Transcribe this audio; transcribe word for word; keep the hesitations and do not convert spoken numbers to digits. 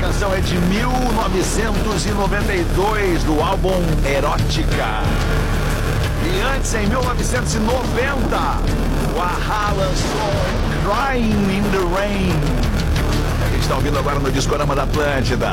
canção é de mil novecentos e noventa e dois, do álbum Erótica. E antes, em mil novecentos e noventa, o a-ha lançou Crying in the Rain. A gente está ouvindo agora no Discorama da Atlântida.